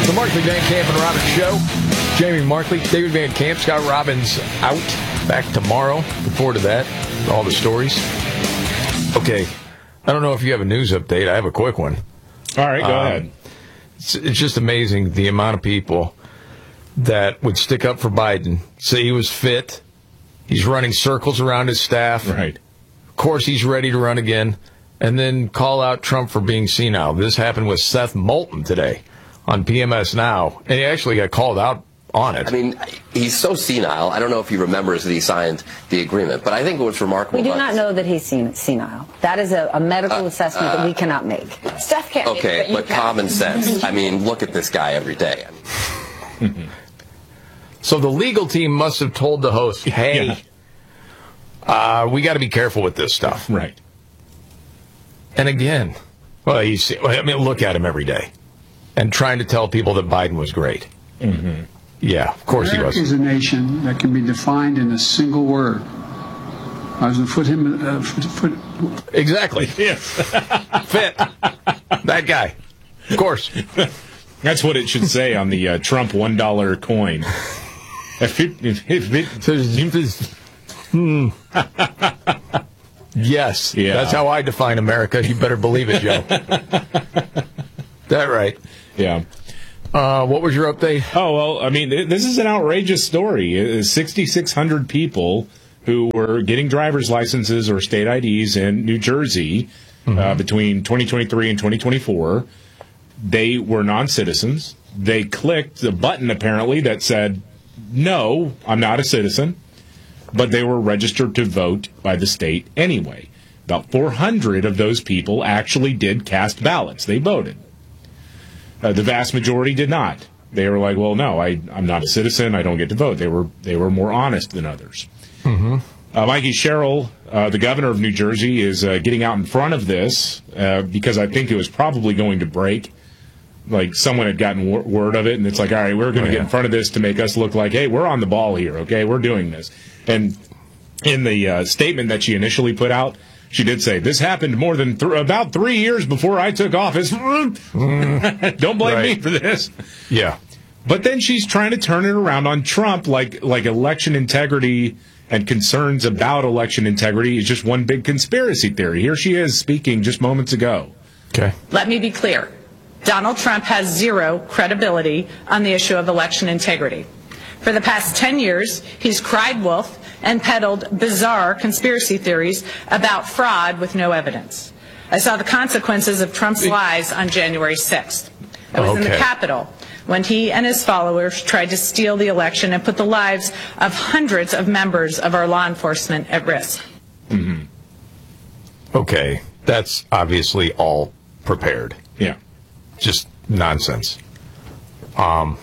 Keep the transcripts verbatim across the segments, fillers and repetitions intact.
The Markley, Van Camp, and Robbins Show. Jamie Markley, David Van Camp, Scott Robbins out. Back tomorrow. Look forward to that. All the stories. Okay. I don't know if you have a news update. I have a quick one. All right, go um, ahead. It's, it's just amazing the amount of people that would stick up for Biden, say he was fit. He's running circles around his staff. Right. Of course, he's ready to run again. And then call out Trump for being senile. This happened with Seth Moulton today on P M S Now. And he actually got called out on it. I mean, he's so senile. I don't know if he remembers that he signed the agreement, but I think what's remarkable. We do about not know that he's senile. That is a, a medical uh, assessment uh, that we cannot make. Steph can't. Okay, make it, but, but common sense. I mean, look at this guy every day. So the legal team must have told the host, "Hey, yeah. uh, we got to be careful with this stuff." Right. And again, well, you see, I mean, look at him every day, and trying to tell people that Biden was great. Mm-hmm. Yeah, of course America he was. America is a nation that can be defined in a single word. I was going to put him. Uh, foot, foot. Exactly. Yes. Fit. That guy. Of course. That's what it should say on the uh, Trump one dollar coin. If it, if it, if it, hmm. Yes. Yeah. That's how I define America. You better believe it, Joe. That right. Yeah. Uh, what was your update? Oh, well, I mean, this is an outrageous story. sixty-six hundred people who were getting driver's licenses or state I Ds in New Jersey mm-hmm. uh, between twenty twenty-three and twenty twenty-four. They were non-citizens. They clicked the button, apparently, that said, no, I'm not a citizen. But they were registered to vote by the state anyway. About four hundred of those people actually did cast ballots. They voted. Uh, the vast majority did not. They were like, well, no, I, I'm not a citizen. I don't get to vote. They were they were more honest than others. Mm-hmm. Uh, Mikey Sherrill, uh, the governor of New Jersey, is uh, getting out in front of this uh, because I think it was probably going to break. Like someone had gotten w- word of it, and it's like, all right, we're going to oh, get yeah. in front of this to make us look like, hey, we're on the ball here, okay? We're doing this. And in the uh, statement that she initially put out, she did say, this happened more than th- about three years before I took office. Mm. Don't blame right. me for this. Yeah. But then she's trying to turn it around on Trump, like like election integrity and concerns about election integrity is just one big conspiracy theory. Here she is speaking just moments ago. Okay. Let me be clear. Donald Trump has zero credibility on the issue of election integrity. For the past ten years, he's cried wolf and peddled bizarre conspiracy theories about fraud with no evidence. I saw the consequences of Trump's lies on January sixth. I was okay. in the Capitol when he and his followers tried to steal the election and put the lives of hundreds of members of our law enforcement at risk. Mm-hmm. Okay. That's obviously all prepared. Yeah. Just nonsense. Um,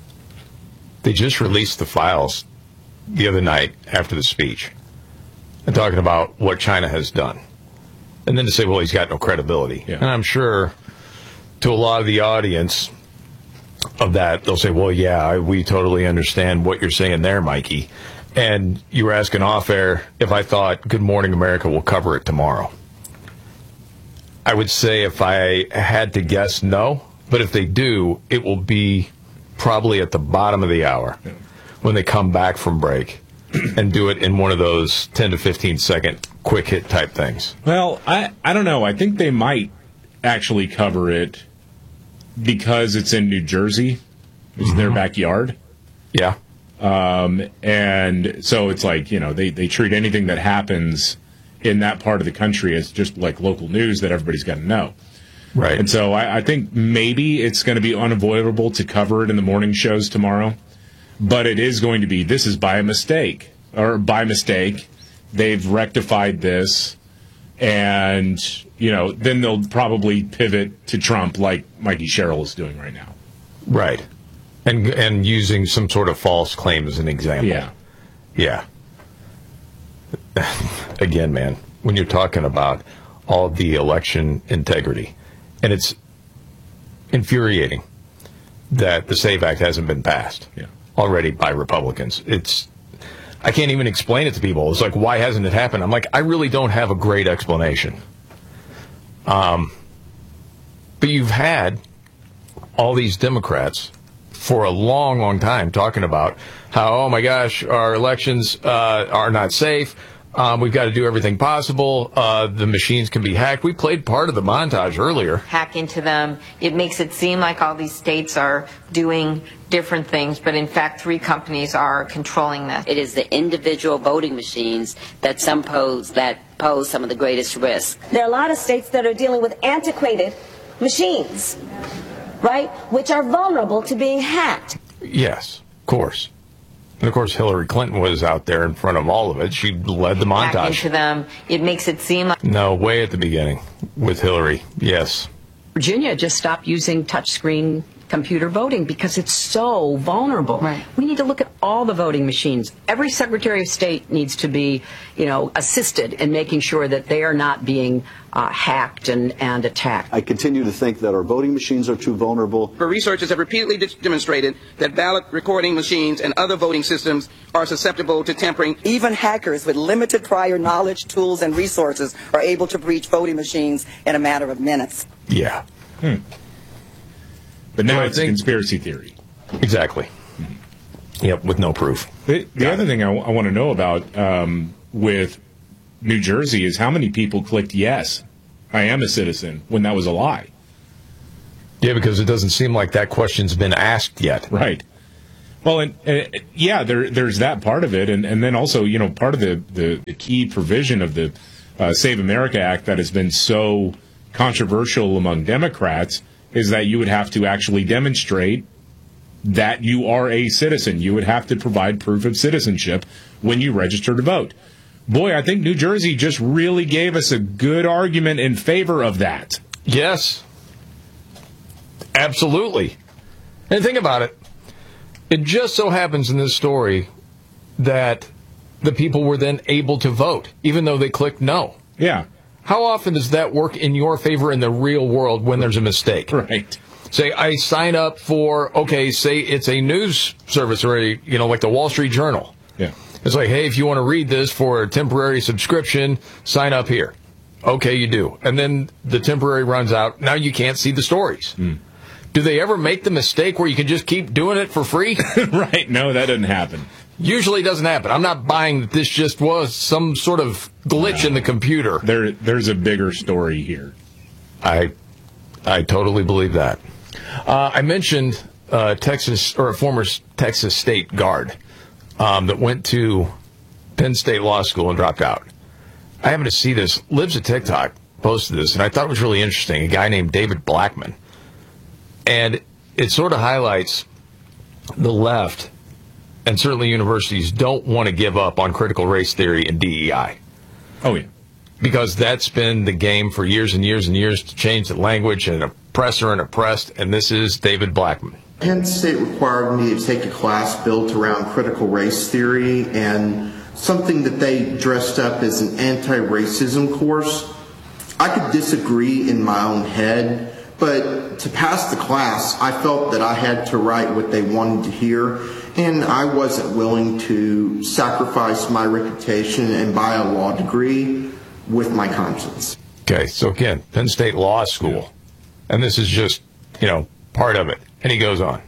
they just released the files the other night after the speech and talking about what China has done. And then to say, well, he's got no credibility. Yeah. And I'm sure to a lot of the audience of that, they'll say, well, yeah, I, we totally understand what you're saying there, Mikey. And you were asking off air if I thought Good Morning America will cover it tomorrow. I would say if I had to guess, no. But if they do, it will be probably at the bottom of the hour yeah. when they come back from break and do it in one of those ten to fifteen second quick hit type things. Well, I, I don't know. I think they might actually cover it because it's in New Jersey. It's mm-hmm. their backyard. Yeah. Um, and so it's like, you know, they, they treat anything that happens in that part of the country as just like local news that everybody's got to know. Right. And so I, I think maybe it's going to be unavoidable to cover it in the morning shows tomorrow. But it is going to be, this is by a mistake. Or by mistake, they've rectified this. And, you know, then they'll probably pivot to Trump like Mikey Sherrill is doing right now. Right. And and using some sort of false claim as an example. Yeah. Yeah. Again, man, when you're talking about all the election integrity, and it's infuriating that the SAVE Act hasn't been passed yeah. already by Republicans. It's I can't even explain it to people. It's like, why hasn't it happened? I'm like, I really don't have a great explanation. Um, but you've had all these Democrats for a long, long time talking about how, oh my gosh, our elections uh, are not safe. Um, we've got to do everything possible. Uh, the machines can be hacked. We played part of the montage earlier. Hack into them. It makes it seem like all these states are doing different things, but in fact, three companies are controlling this. It is the individual voting machines that some pose that pose some of the greatest risk. There are a lot of states that are dealing with antiquated machines, right, which are vulnerable to being hacked. Yes, of course. And, of course, Hillary Clinton was out there in front of all of it. She led the montage. Hack into them. It makes it seem like... No, way at the beginning with Hillary, yes. Virginia just stopped using touchscreen computer voting because it's so vulnerable. Right. We need to look at all the voting machines. Every Secretary of State needs to be, you know, assisted in making sure that they are not being uh, hacked and, and attacked. I continue to think that our voting machines are too vulnerable. But researchers have repeatedly demonstrated that ballot recording machines and other voting systems are susceptible to tampering. Even hackers with limited prior knowledge, tools, and resources are able to breach voting machines in a matter of minutes. Yeah. Hmm. But now Well, I it's a think- conspiracy theory. Exactly. Yep, with no proof. The, the other thing I, I want to know about um, with New Jersey is how many people clicked yes, I am a citizen, when that was a lie. Yeah, because it doesn't seem like that question's been asked yet. Right. Well, and uh, yeah, there, there's that part of it, and, and then also, you know, part of the, the, the key provision of the uh, Save America Act that has been so controversial among Democrats is that you would have to actually demonstrate that you are a citizen. You would have to provide proof of citizenship when you register to vote. Boy, I think New Jersey just really gave us a good argument in favor of that. Yes. Absolutely. And think about it. It just so happens in this story that the people were then able to vote, even though they clicked no. Yeah. How often does that work in your favor in the real world when there's a mistake? Right. Say, I sign up for, okay, say it's a news service or, a, you know, like the Wall Street Journal. Yeah. It's like, hey, if you want to read this for a temporary subscription, sign up here. Okay, you do. And then the temporary runs out. Now you can't see the stories. Mm. Do they ever make the mistake where you can just keep doing it for free? Right. No, that doesn't happen. Usually doesn't happen. I'm not buying that this just was some sort of glitch in the computer. There, there's a bigger story here. I, I totally believe that. Uh, I mentioned uh, Texas or a former Texas State guard um, that went to Penn State Law School and dropped out. I happened to see this. Libs at TikTok posted this, and I thought it was really interesting. A guy named David Blackman, and it sort of highlights the left. And certainly universities don't want to give up on critical race theory and D E I. Oh, yeah. Because that's been the game for years and years and years to change the language and oppressor and oppressed. And this is David Blackman. Penn State required me to take a class built around critical race theory and something that they dressed up as an anti-racism course. I could disagree in my own head, but to pass the class, I felt that I had to write what they wanted to hear. And I wasn't willing to sacrifice my reputation and buy a law degree with my conscience. Okay, so again, Penn State Law School. And this is just, you know, part of it. And he goes on.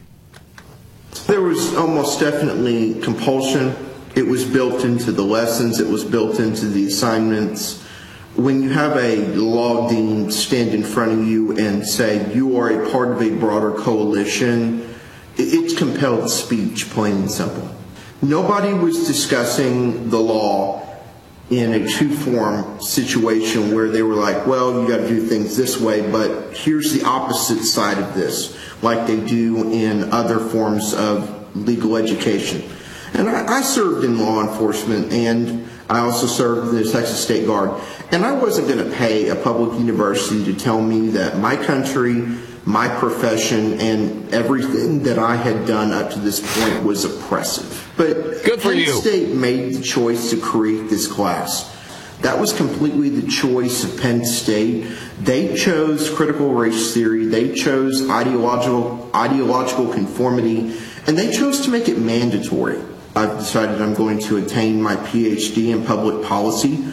There was almost definitely compulsion. It was built into the lessons. It was built into the assignments. When you have a law dean stand in front of you and say you are a part of a broader coalition, it's compelled speech, plain and simple. Nobody was discussing the law in a two-form situation where they were like, well, you got to do things this way, but here's the opposite side of this, like they do in other forms of legal education. And I, I served in law enforcement, and I also served in the Texas State Guard. And I wasn't going to pay a public university to tell me that my country, my profession, and everything that I had done up to this point was oppressive. But Good for Penn you. State made the choice to create this class. That was completely the choice of Penn State. They chose critical race theory. They chose ideological ideological conformity, and they chose to make it mandatory. I've decided I'm going to attain my P H D in public policy,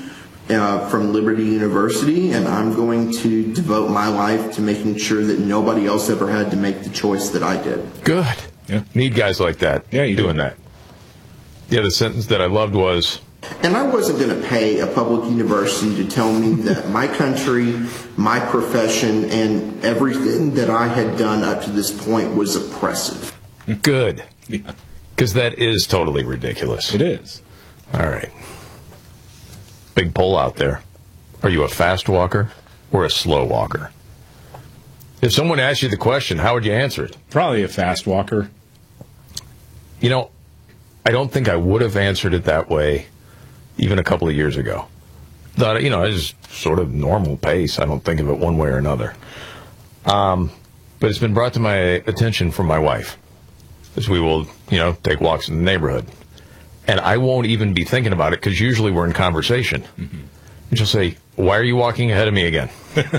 uh, from Liberty University, and I'm going to devote my life to making sure that nobody else ever had to make the choice that I did. Good. Yeah. Need guys like that. Yeah, you doing do. that. The other sentence that I loved was, and I wasn't going to pay a public university to tell me that my country, my profession, and everything that I had done up to this point was oppressive. Good. Because that is totally ridiculous. It is. All right. Big poll out there. Are you a fast walker or a slow walker? If someone asked you the question, how would you answer it? Probably a fast walker. You know, I don't think I would have answered it that way even a couple of years ago. Thought, you know, it's sort of normal pace. I don't think of it one way or another. Um, but it's been brought to my attention from my wife, as we will, you know, take walks in the neighborhood. And I won't even be thinking about it because usually we're in conversation. Mm-hmm. And she'll say, why are you walking ahead of me again?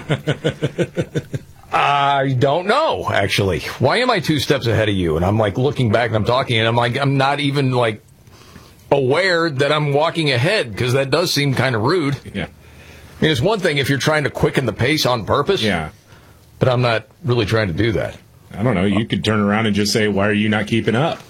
I don't know, actually. Why am I two steps ahead of you? And I'm like looking back and I'm talking and I'm like, I'm not even like aware that I'm walking ahead because that does seem kind of rude. Yeah. I mean, it's one thing if you're trying to quicken the pace on purpose. Yeah. But I'm not really trying to do that. I don't know. You could turn around and just say, why are you not keeping up?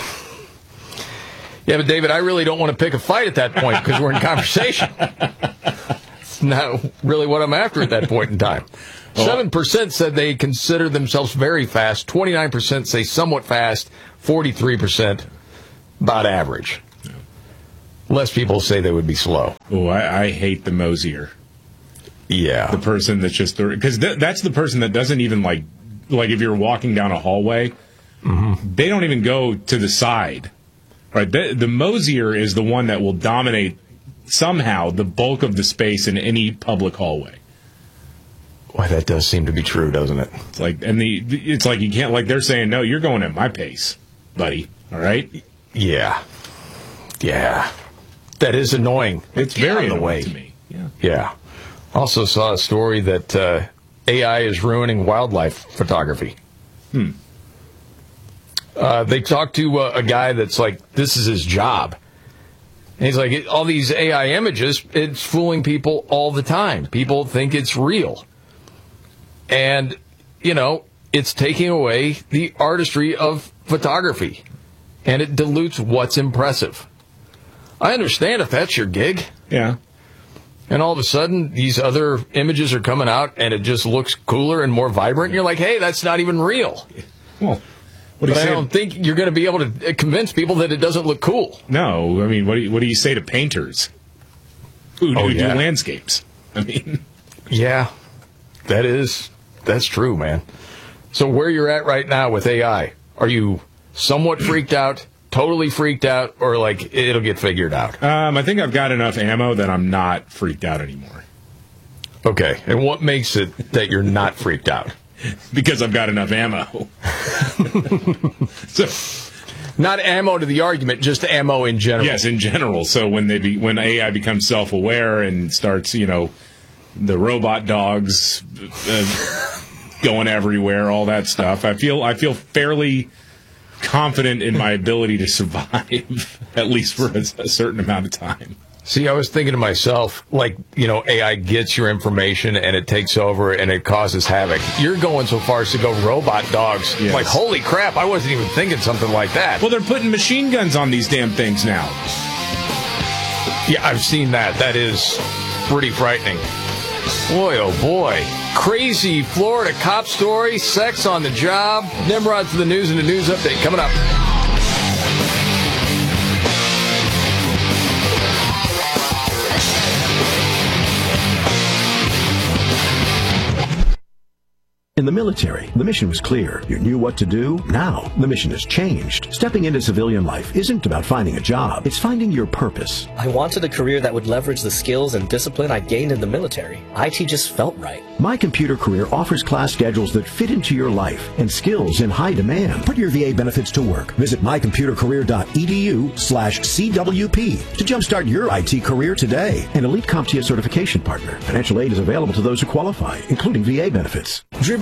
Yeah, but David, I really don't want to pick a fight at that point because we're in conversation. It's not really what I'm after at that point in time. Seven percent said they consider themselves very fast. Twenty-nine percent say somewhat fast. Forty-three percent about average. Yeah. Less people say they would be slow. Oh, I, I hate the mosier. Yeah, the person that's just because th- that's the person that doesn't even like like if you're walking down a hallway, mm-hmm. they don't even go to the side. Right, the, the mosier is the one that will dominate somehow the bulk of the space in any public hallway. Boy, that does seem to be true, doesn't it? It's like, and the it's like you can't like they're saying, no, you're going at my pace, buddy. All right? Yeah, yeah, that is annoying. It's very annoying way. to me. Yeah, yeah. Also saw a story that uh, A I is ruining wildlife photography. Hmm. Uh, they talked to uh, a guy that's like, this is his job. And he's like, all these A I images, it's fooling people all the time. People think it's real. And, you know, it's taking away the artistry of photography. And it dilutes what's impressive. I understand if that's your gig. Yeah. And all of a sudden, these other images are coming out, and it just looks cooler and more vibrant. And you're like, hey, that's not even real. Well, what do you but say? I don't think you're going to be able to convince people that it doesn't look cool. No, I mean, what do you, what do you say to painters who, oh, who yeah. do landscapes? I mean, yeah, that is that's true, man. So where you're at right now with A I, are you somewhat freaked out, totally freaked out, or like it'll get figured out? Um, I think I've got enough ammo that I'm not freaked out anymore. Okay, and what makes it that you're not freaked out? Because I've got enough ammo. So, not ammo to the argument, just ammo in general. Yes, in general. So when they be, when A I becomes self-aware and starts, you know, the robot dogs uh, going everywhere, all that stuff, I feel I feel fairly confident in my ability to survive, at least for a, a certain amount of time. See, I was thinking to myself, like, you know, A I gets your information and it takes over and it causes havoc. You're going so far as to go robot dogs. Yes. Like, holy crap, I wasn't even thinking something like that. Well, they're putting machine guns on these damn things now. Yeah, I've seen that. That is pretty frightening. Boy, oh boy. Crazy Florida cop story, sex on the job. Nimrod to the news and the news update coming up. In the military, the mission was clear. You knew what to do. Now, the mission has changed. Stepping into civilian life isn't about finding a job. It's finding your purpose. I wanted a career that would leverage the skills and discipline I gained in the military. I T just felt right. My Computer Career offers class schedules that fit into your life and skills in high demand. Put your V A benefits to work. Visit my computer career dot e d u slash C W P to jumpstart your I T career today. An elite CompTIA certification partner. Financial aid is available to those who qualify, including V A benefits. Drip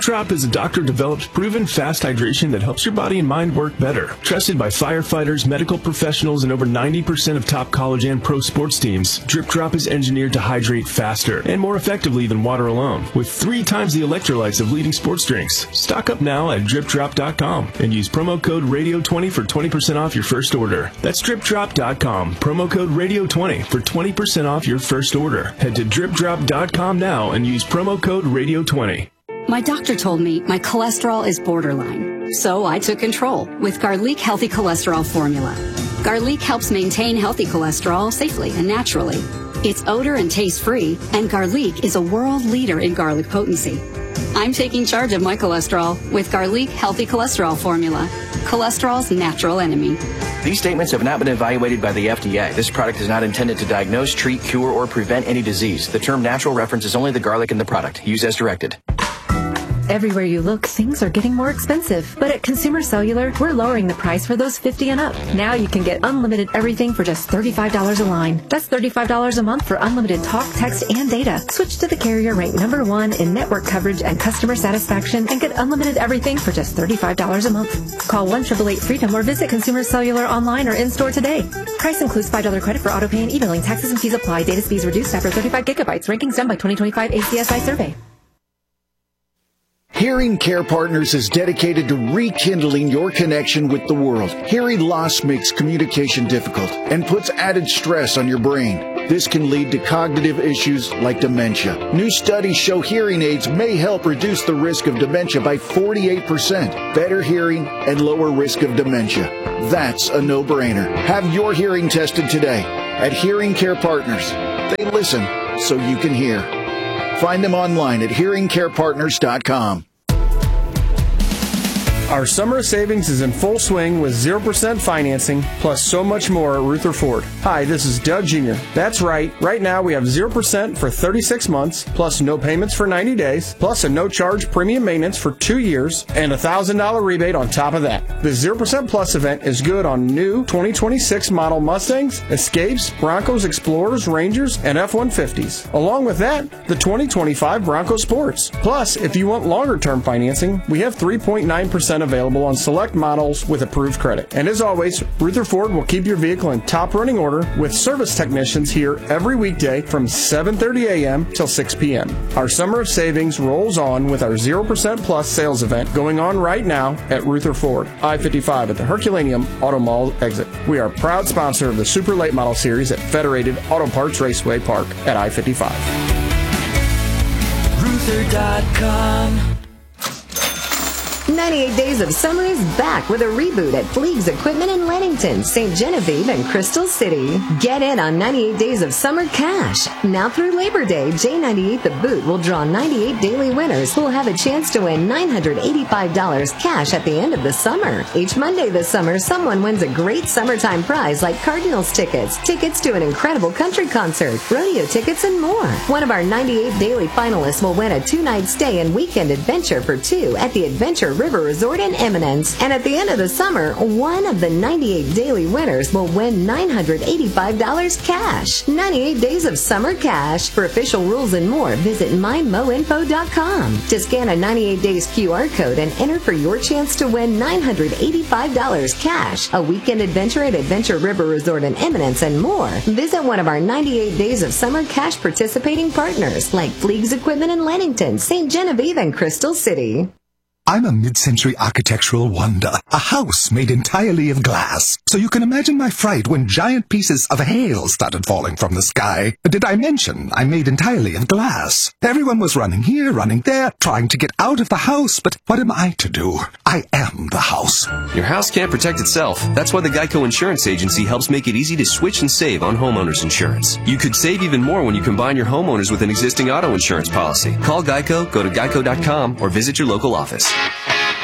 Drop is a doctor-developed, proven fast hydration that helps your body and mind work better. Trusted by firefighters, medical professionals, and over ninety percent of top college and pro sports teams, Drip Drop is engineered to hydrate faster and more effectively than water alone, with three times the electrolytes of leading sports drinks. Stock up now at drip drop dot com and use promo code radio twenty for twenty percent off your first order. That's drip drop dot com, promo code radio twenty for twenty percent off your first order. Head to drip drop dot com now and use promo code radio twenty. My doctor told me my cholesterol is borderline, so I took control with Garlic Healthy Cholesterol Formula. Garlic helps maintain healthy cholesterol safely and naturally. It's odor and taste free, and Garlic is a world leader in garlic potency. I'm taking charge of my cholesterol with Garlic Healthy Cholesterol Formula, cholesterol's natural enemy. These statements have not been evaluated by the F D A. This product is not intended to diagnose, treat, cure, or prevent any disease. The term natural references only the garlic in the product. Use as directed. Everywhere you look, things are getting more expensive. But at Consumer Cellular, we're lowering the price for those fifty and up. Now you can get unlimited everything for just thirty-five dollars a line. That's thirty-five dollars a month for unlimited talk, text, and data. Switch to the carrier ranked number one in network coverage and customer satisfaction and get unlimited everything for just thirty-five dollars a month. Call one eight eight eight freedom or visit Consumer Cellular online or in-store today. Price includes five dollars credit for auto pay and e-billing. Taxes and fees apply. Data speeds reduced after thirty-five gigabytes. Rankings done by twenty twenty-five A C S I survey. Hearing Care Partners is dedicated to rekindling your connection with the world. Hearing loss makes communication difficult and puts added stress on your brain. This can lead to cognitive issues like dementia. New studies show hearing aids may help reduce the risk of dementia by forty-eight percent. Better hearing and lower risk of dementia. That's a no-brainer. Have your hearing tested today at Hearing Care Partners. They listen so you can hear. Find them online at hearing care partners dot com. Our summer savings is in full swing with zero percent financing, plus so much more at Ruther Ford. Hi, this is Doug Junior That's right. Right now we have zero percent for thirty-six months, plus no payments for ninety days, plus a no-charge premium maintenance for two years, and a one thousand dollars rebate on top of that. The zero percent Plus event is good on new twenty twenty-six model Mustangs, Escapes, Broncos, Explorers, Rangers, and F one fifties. Along with that, the twenty twenty-five Bronco Sports. Plus, if you want longer-term financing, we have three point nine percent available on select models with approved credit. And as always, Ruther Ford will keep your vehicle in top running order with service technicians here every weekday from seven thirty a.m. till six p.m. Our summer of savings rolls on with our zero percent Plus sales event going on right now at Ruther Ford, I fifty-five at the Herculaneum Auto Mall exit. We are a proud sponsor of the Super Late Model Series at Federated Auto Parts Raceway Park at I fifty-five. Ruther dot com. ninety-eight Days of Summer is back with a reboot at Fleegs Equipment in Leadington, Saint Genevieve, and Crystal City. Get in on ninety-eight Days of Summer cash. Now through Labor Day, J ninety-eight The Boot will draw ninety-eight daily winners who will have a chance to win nine hundred eighty-five dollars cash at the end of the summer. Each Monday this summer, someone wins a great summertime prize like Cardinals tickets, tickets to an incredible country concert, rodeo tickets, and more. One of our ninety-eight daily finalists will win a two-night stay and weekend adventure for two at the Adventure River Resort in Eminence. And at the end of the summer, one of the ninety-eight daily winners will win nine hundred eighty-five dollars cash. ninety-eight Days of Summer cash. For official rules and more, visit my mo info dot com. To scan a ninety-eight Days Q R code and enter for your chance to win nine hundred eighty-five dollars cash, a weekend adventure at Adventure River Resort in Eminence, and more, visit one of our ninety-eight Days of Summer cash participating partners like Fleegs Equipment in Leadington, Saint Genevieve, and Crystal City. I'm a mid-century architectural wonder, a house made entirely of glass. So you can imagine my fright when giant pieces of hail started falling from the sky. Did I mention I'm made entirely of glass? Everyone was running here, running there, trying to get out of the house, but what am I to do? I am the house. Your house can't protect itself. That's why the Geico Insurance Agency helps make it easy to switch and save on homeowners insurance. You could save even more when you combine your homeowners with an existing auto insurance policy. Call Geico, go to geico dot com, or visit your local office.